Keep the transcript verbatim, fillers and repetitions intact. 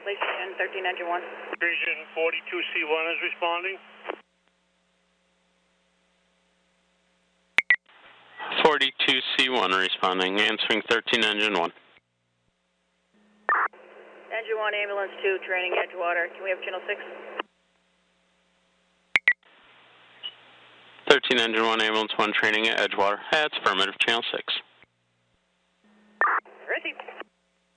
Lake Station thirteen engine one. Region forty-two C one is responding. forty-two C one responding, answering thirteen engine one. Engine one, ambulance two, training Edgewater. Can we have channel six? thirteen engine one, ambulance one, training at Edgewater. That's affirmative, channel six.